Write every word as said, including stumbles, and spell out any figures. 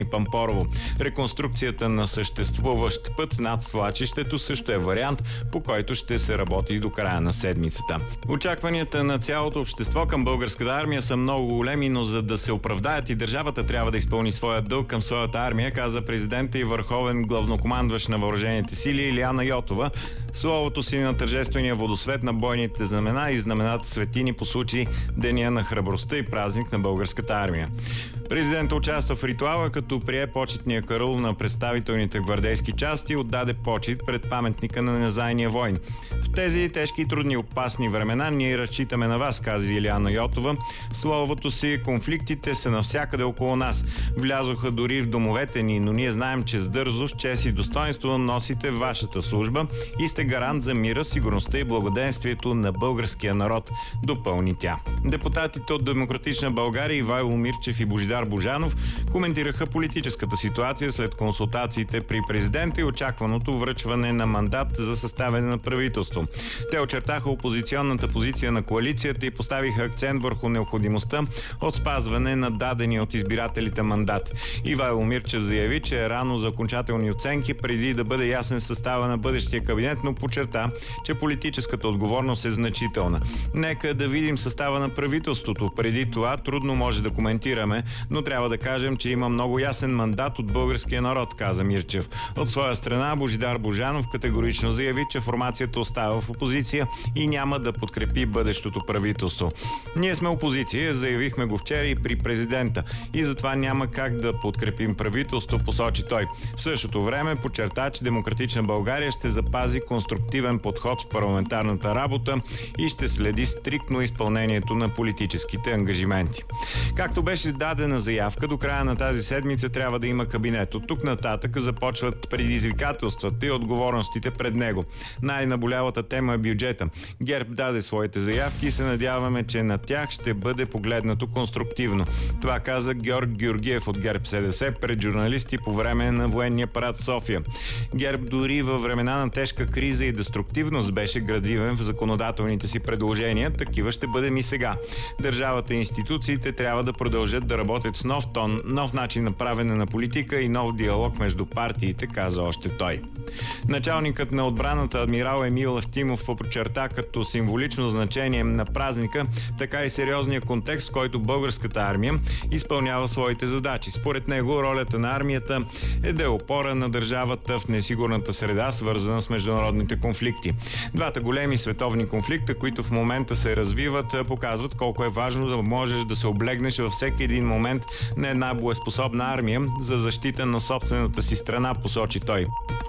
Пампорово. Реконструкцията на съществуващ път над свлачището също е вариант, по който ще се работи до края на седмицата. Очакванията на цялото общество към българската армия са много големи, но за да се оправдаят и държавата трябва да изпълни своя дълг към своята армия, каза президента и върховен главнокомандващ на въоръжените сили Илияна Йотова. Словото си на тържествения водосвет на бойните знамена и знамената светини по случай Деня на храбростта и празник на българската армия. Президентът участва в ритуала, като прие почетния караул на представителните гвардейски части и отдаде почет пред паметника на незайния войн. В тези тежки, трудни, опасни времена ние разчитаме на вас, каза Илияна Йотова. Словото си, конфликтите са навсякъде около нас. Влязоха дори в домовете ни, но ние знаем, че с дързост, чест и достоинство носите вашата служба и сте гарант за мира, сигурността и благоденствието на българския народ, допълни тя. Депутатите от Демократична България Ивайло Мирчев и Божидар Божанов коментираха политическата ситуация след консултациите при президента и очакваното връчване на мандат за съставяне на правителство. Те очертаха опозиционната позиция на коалицията и поставиха акцент върху необходимостта от спазване на дадения от избирателите мандат. Ивайло Мирчев заяви, че е рано за окончателни оценки преди да бъде ясен състава на бъдещия кабинет, но подчерта, че политическата отговорност е значителна. Нека да видим състава на правителството. Преди това трудно може да коментираме, но трябва да кажем, че има много ясен мандат от българския народ, каза Мирчев. От своя страна Божидар Божанов категорично заяви, че формацията остава в опозиция и няма да подкрепи бъдещото правителство. Ние сме опозиция, заявихме го вчера и при президента и затова няма как да подкрепим правителство, посочи той. В същото време подчерта, че Демократична България ще запази конструктивен подход в парламентарната работа и ще следи стриктно изпълнението на политическите ангажименти. Както беше дадена заявка, до края на тази седмица трябва да има кабинет. От тук нататък започват предизвикателствата и отговорностите пред него. Най-наболялата тема е бюджета. ГЕРБ даде своите заявки и се надяваме, че на тях ще бъде погледнато конструктивно. Това каза Георг Георгиев от ГЕРБ СДС пред журналисти по време на военния парад в София. ГЕРБ дори във времена на тежка криза и деструктивност беше градивен в законодателните си предложения. Такива ще бъдем и сега. Държавата и институциите трябва да продължат да работят с нов тон, нов начин на правене на политика и нов диалог между партиите, каза още той. Началникът на отбраната адмирал Емил Евтимов подчерта като символично значение на празника, така и сериозния контекст, в който българската армия изпълнява своите задачи. Според него ролята на армията е да е опора на държавата в несигурната среда, свързана с международните конфликти. Двата големи световни конфликта, които в момента се развиват, показват колко е важно да можеш да се облегнеш във всеки един момент на една боеспособна армия за защита на собствената си страна, посочи той.